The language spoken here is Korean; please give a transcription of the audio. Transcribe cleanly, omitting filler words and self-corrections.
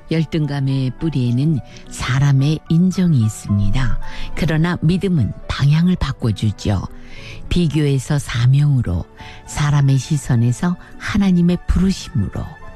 열등감의 뿌리에는 사람의 인정이 있습니다. 그러나 믿음은 방향을 바꿔주죠. 비교에서 사명으로, 사람의 시선에서 하나님의 부르심으로,